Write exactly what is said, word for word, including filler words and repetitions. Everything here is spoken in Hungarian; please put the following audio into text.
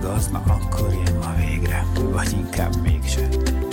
igaz, na akkor jön ma végre, vagy inkább mégse.